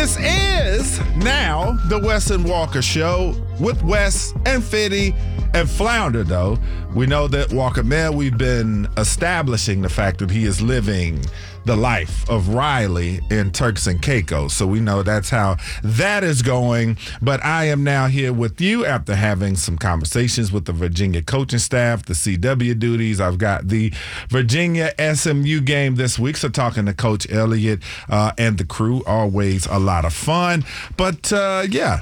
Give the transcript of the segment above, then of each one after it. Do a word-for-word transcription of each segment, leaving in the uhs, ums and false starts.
This is now the Wes and Walker Show with Wes and Fitty and Flounder, though. We know that Walker Mail, we've been establishing the fact that he is living the life of Riley in Turks and Caicos. So we know that's how that is going. But I am now here with you after having some conversations with the Virginia coaching staff, the C W duties. I've got the Virginia S M U game this week. So talking to Coach Elliott uh, and the crew, always a lot of fun. But uh, yeah.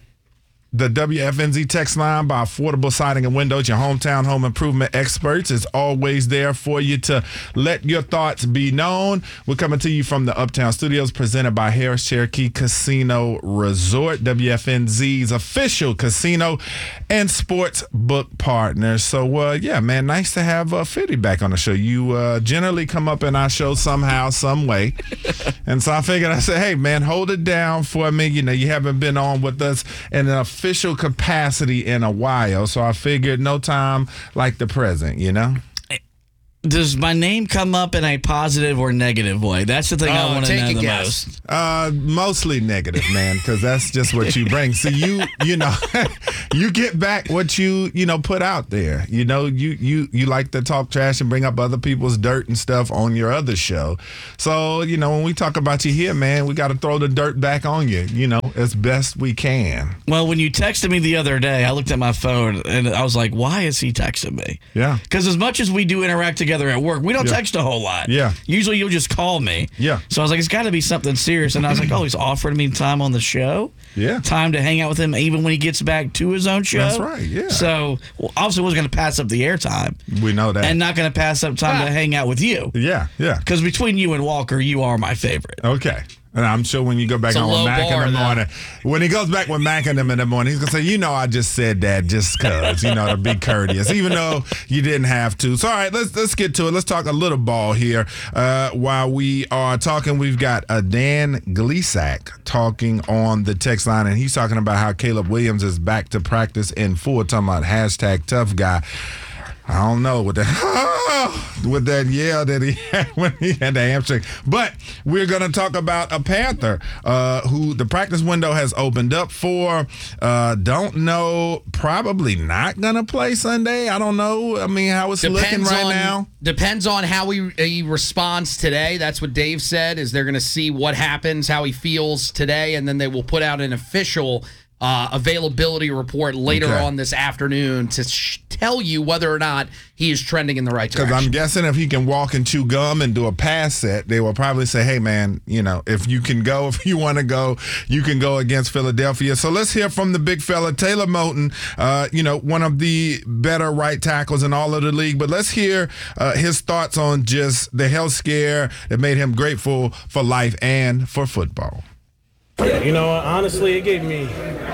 The W F N Z text line by Affordable Siding and Windows, your hometown home improvement experts, is always there for you to let your thoughts be known. We're coming to you from the Uptown Studios, presented by Harris Cherokee Casino Resort, W F N Z's official casino and sports book partner. So, uh, yeah, man, nice to have uh, Fitty back on the show. You uh, generally come up in our show somehow, some way. And so I figured, I said, hey, man, hold it down for me. You know, you haven't been on with us in an official capacity in a while, so I figured no time like the present, you know? Does my name come up in a positive or negative way? That's the thing oh, I want to know the guess. most. Uh, mostly negative, man, because that's just what you bring. So you, you know, you get back what you, you know, put out there. You know, you you you like to talk trash and bring up other people's dirt and stuff on your other show. So, you know, when we talk about you here, man, we got to throw the dirt back on you, you know, as best we can. Well, when you texted me the other day, I looked at my phone and I was like, why is he texting me? Yeah. Because as much as we do interact together at work, we don't Yeah. text a whole lot. Yeah. Usually you'll just call me. Yeah. So I was like, it's got to be something serious. And I was like, oh, he's offering me time on the show. Yeah. Time to hang out with him even when he gets back to his own show. That's right, yeah. So well, obviously wasn't going to pass up the airtime. We know that. And not going to pass up time Ah. to hang out with you. Yeah, yeah. Because between you and Walker, you are my favorite. Okay. And I'm sure when you go back It's a on with low Mac bar, in the though. morning, when he goes back with Mac and them in the morning, he's going to say, you know, I just said that just because, you know, to be courteous, even though you didn't have to. So, all right, let's let's get to it. Let's talk a little ball here. Uh, while we are talking, we've got uh, Dan Gleasack talking on the text line, and he's talking about how Caleb Williams is back to practice in full, talking about hashtag tough guy. I don't know with that with that yell that he had when he had the hamstring. But we're going to talk about a Panther uh, who the practice window has opened up for. Uh, don't know, probably not going to play Sunday. I don't know. I mean, how it's looking right on, now. Depends on how he, he responds today. That's what Dave said, is they're going to see what happens, how he feels today, and then they will put out an official Uh, availability report later Okay. on this afternoon to sh- tell you whether or not he is trending in the right Because direction. I'm guessing if he can walk and chew gum and do a pass set, they will probably say, hey, man, you know, if you can go, if you want to go, you can go against Philadelphia. So let's hear from the big fella, Taylor Moton, uh, you know, one of the better right tackles in all of the league. But let's hear uh, his thoughts on just the health scare that made him grateful for life and for football. You know, honestly, it gave me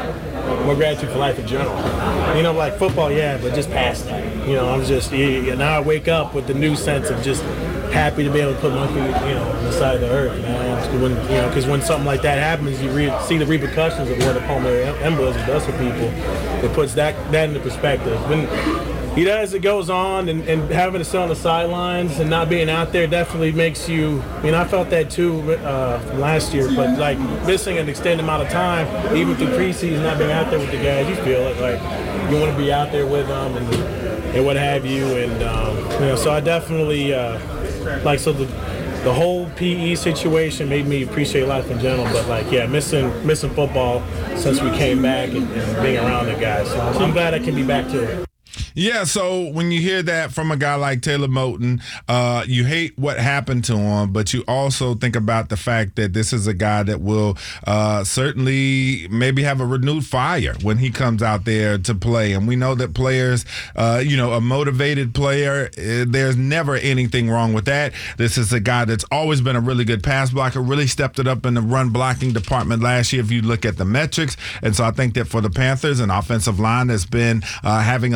more gratitude for life in general. You know, like football, yeah, but just past that. You know, I'm just, you, now I wake up with the new sense of just happy to be able to put my feet, you know, on the side of the earth, man. When, you know, because when something like that happens, you re- see the repercussions of what a pulmonary embolism does for people. It puts that, that into perspective. When, You know, as it goes on, and, and having to sit on the sidelines and not being out there definitely makes you, I mean, I felt that too uh, from last year, but like missing an extended amount of time, even through preseason, not being out there with the guys, you feel it, like you want to be out there with them and, and what have you. And, um, you know, so I definitely, uh, like, so the, the whole P E situation made me appreciate life in general, but like, yeah, missing missing football since we came back and, and being around the guys. So I'm, I'm glad I can be back to it. Yeah, so when you hear that from a guy like Taylor Moton, uh, you hate what happened to him, but you also think about the fact that this is a guy that will uh, certainly maybe have a renewed fire when he comes out there to play. And we know that players, uh, you know, a motivated player, uh, there's never anything wrong with that. This is a guy that's always been a really good pass blocker, really stepped it up in the run blocking department last year if you look at the metrics. And so I think that for the Panthers, an offensive line that's been uh, having a little bit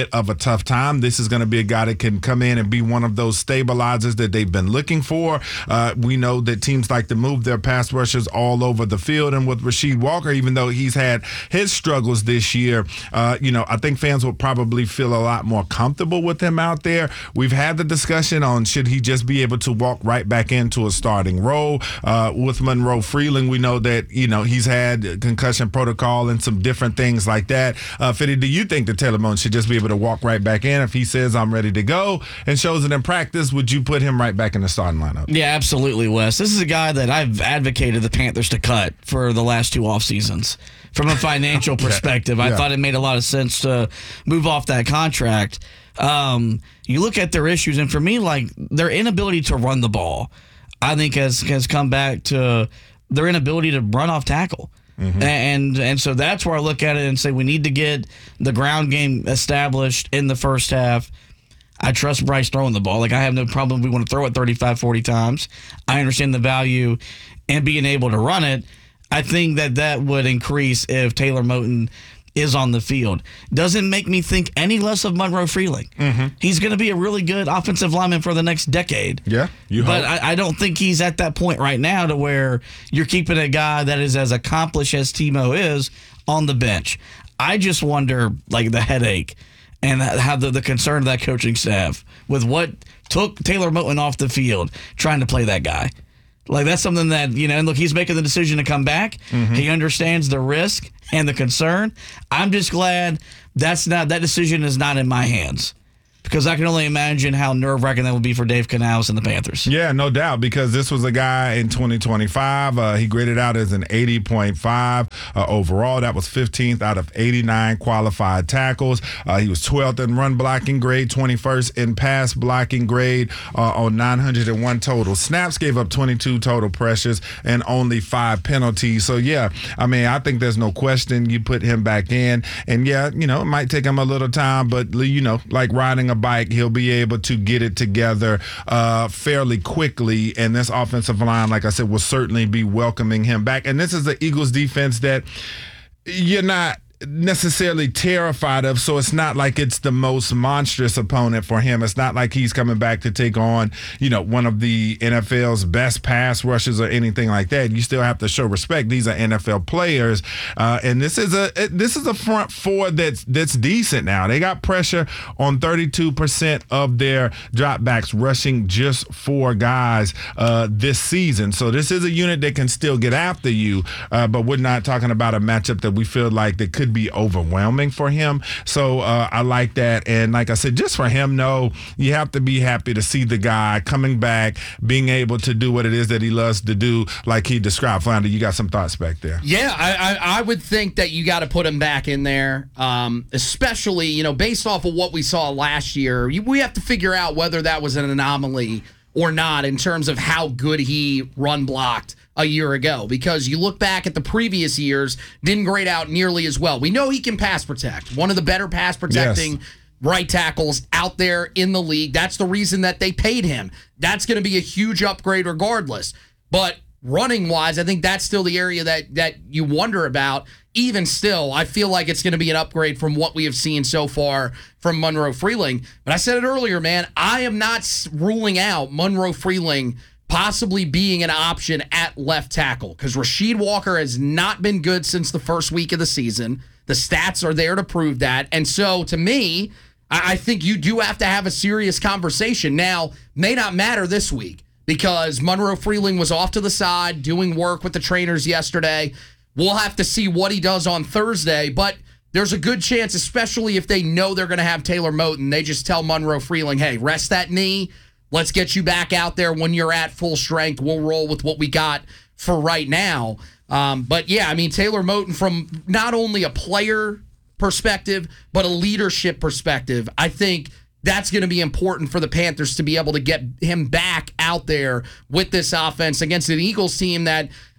bit of a tough time. This is going to be a guy that can come in and be one of those stabilizers that they've been looking for. Uh, we know that teams like to move their pass rushers all over the field, and with Rasheed Walker, even though he's had his struggles this year, uh, you know, I think fans will probably feel a lot more comfortable with him out there. We've had the discussion on should he just be able to walk right back into a starting role. Uh, with Monroe Freeling, we know that, you know, he's had concussion protocol and some different things like that. Uh, Fitty, do you think that Taylor Moton should just be able to walk right back in if he says I'm ready to go and shows it in practice? Would you put him right back in the starting lineup? Yeah, absolutely, Wes. This is a guy that I've advocated the Panthers to cut for the last two off seasons. From a financial perspective, I yeah. thought it made a lot of sense to move off that contract. Um, you look at their issues, and for me, like their inability to run the ball, I think has has come back to their inability to run off tackle. Mm-hmm. And and so that's where I look at it and say we need to get the ground game established in the first half. I trust Bryce throwing the ball. Like, I have no problem. We want to throw it thirty-five, forty times. I understand the value and being able to run it. I think that that would increase if Taylor Moton is on the field. Doesn't make me think any less of Monroe Freeling. Mm-hmm. He's going to be a really good offensive lineman for the next decade. Yeah, you But hope. I, I don't think he's at that point right now to where you're keeping a guy that is as accomplished as Timo is on the bench. I just wonder, like, the headache and how the, the concern of that coaching staff with what took Taylor Moton off the field trying to play that guy. Like, that's something that, you know, and look, he's making the decision to come back. Mm-hmm. He understands the risk and the concern. I'm just glad that's not that decision is not in my hands. Because I can only imagine how nerve-wracking that would be for Dave Canales and the Panthers. Yeah, no doubt, because this was a guy in twenty twenty-five. Uh, he graded out as an eighty point five uh, overall. That was fifteenth out of eighty-nine qualified tackles. Uh, he was twelfth in run blocking grade, twenty-first in pass blocking grade uh, on nine hundred one total snaps, gave up twenty-two total pressures and only five penalties. So, yeah, I mean, I think there's no question you put him back in. And, yeah, you know, it might take him a little time, but, you know, like riding a bike, he'll be able to get it together uh, fairly quickly. And this offensive line, like I said, will certainly be welcoming him back. And this is the Eagles defense that you're not necessarily terrified of, so it's not like it's the most monstrous opponent for him. It's not like he's coming back to take on, you know, one of the N F L's best pass rushers or anything like that. You still have to show respect. These are N F L players, uh, and this is a this is a front four that's that's decent now. They got pressure on thirty-two percent of their dropbacks, rushing just four guys uh, this season. So this is a unit that can still get after you, uh, but we're not talking about a matchup that we feel like that could be overwhelming for him. So uh, I like that. And like I said, just for him, no, you have to be happy to see the guy coming back, being able to do what it is that he loves to do, like he described. Flounder, you got some thoughts back there? Yeah, I, I, I would think that you got to put him back in there, um, especially, you know, based off of what we saw last year. You, we have to figure out whether that was an anomaly or not in terms of how good he run blocked a year ago, because you look back at the previous years, didn't grade out nearly as well. We know he can pass protect. One of the better pass protecting yes. right tackles out there in the league. That's the reason that they paid him. That's going to be a huge upgrade regardless. But running wise, I think that's still the area that that you wonder about. Even still, I feel like it's going to be an upgrade from what we have seen so far from Monroe Freeling. But I said it earlier, man, I am not ruling out Monroe Freeling possibly being an option at left tackle, because Rasheed Walker has not been good since the first week of the season. The stats are there to prove that. And so, to me, I think you do have to have a serious conversation. Now, may not matter this week, because Monroe Freeling was off to the side doing work with the trainers yesterday. We'll have to see what he does on Thursday, but there's a good chance, especially if they know they're going to have Taylor Moton, they just tell Monroe Freeling, hey, rest that knee. Let's get you back out there when you're at full strength. We'll roll with what we got for right now. Um, but, yeah, I mean, Taylor Moton, from not only a player perspective, but a leadership perspective, I think that's going to be important for the Panthers to be able to get him back out there with this offense against an Eagles team that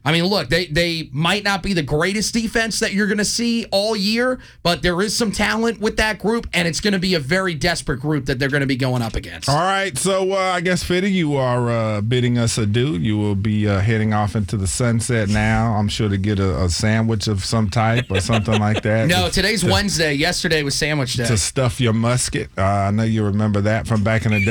I mean, look, they they might not be the greatest defense that you're going to see all year, but there is some talent with that group, and it's going to be a very desperate group that they're going to be going up against. All right, so uh, I guess, Fitty, you are uh, bidding us adieu. You will be uh, heading off into the sunset now, I'm sure, to get a, a sandwich of some type or something like that. No, to, today's to, Wednesday. Yesterday was sandwich day. To stuff your musket. Uh, I know you remember that from back in the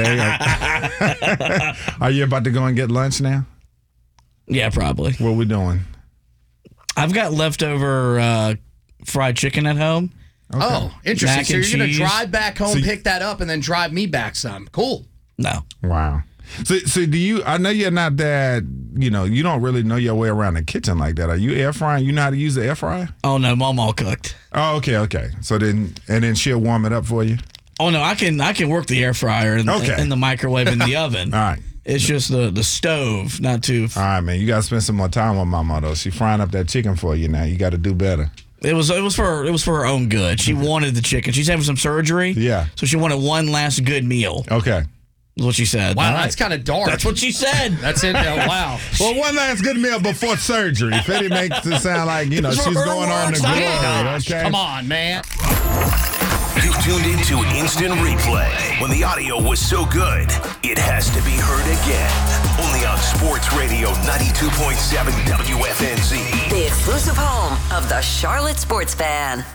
day. Are you about to go and get lunch now? Yeah, probably. What are we doing? I've got leftover uh, fried chicken at home. Okay. Oh, interesting. Mac so and you're going to cheese. drive back home, So you- pick that up, and then drive me back some. Cool. No. Wow. So, so do you? I know you're not that. You know, you don't really know your way around the kitchen like that. Are you air frying? You know how to use the air fryer? Oh, no, Mom all cooked. Oh, okay, okay. So then, and then she'll warm it up for you. Oh, no, I can I can work the air fryer and Okay. in the microwave in the oven. All right. It's just the, the stove, not too. All right, man. You got to spend some more time with Mama, though. She frying up that chicken for you now. You got to do better. It was it was for it was for her own good. She wanted the chicken. She's having some surgery. Yeah. So she wanted one last good meal. Okay. Is what she said. Wow, All right. that's kind of dark. That's what she said. That's it. Oh, wow. Well, one last good meal before surgery. Fetty makes it sound like, you know, Those she's are her going on to words, glory. not Gosh, Okay. come on, man. You tuned into Instant Replay. When the audio was so good, it has to be heard again. Only on Sports Radio ninety-two point seven W F N Z. The exclusive home of the Charlotte Sports Fan.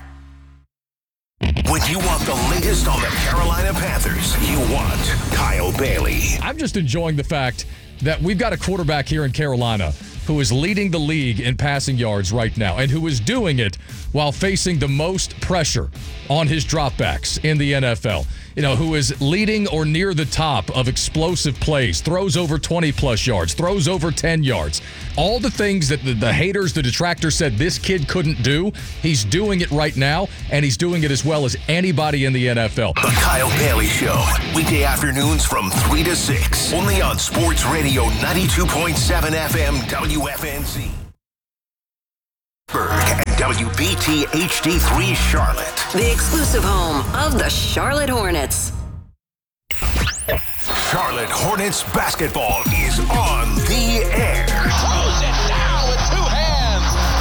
When you want the latest on the Carolina Panthers, you want Kyle Bailey. I'm just enjoying the fact that we've got a quarterback here in Carolina who is leading the league in passing yards right now and who is doing it while facing the most pressure on his dropbacks in the N F L. You know, who is leading or near the top of explosive plays, throws over twenty plus yards, throws over ten yards. All the things that the, the haters, the detractors said this kid couldn't do, he's doing it right now, and he's doing it as well as anybody in the N F L. The Kyle Bailey Show, weekday afternoons from three to six. Only on Sports Radio ninety-two point seven F M W F N Z. And W B T H D three Charlotte. The exclusive home of the Charlotte Hornets. Charlotte Hornets basketball is